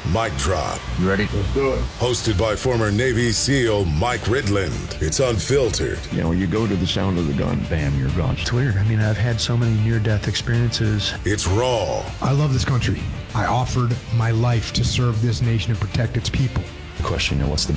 Mic Drop. You ready? Let's do it. Hosted by former Navy SEAL Mike Ridland. It's unfiltered. You know, you go to the sound of the gun, bam, you're gone. It's weird. I mean, I've had so many near-death experiences. It's raw. I love this country. I offered my life to serve this nation and protect its people. Question, what's the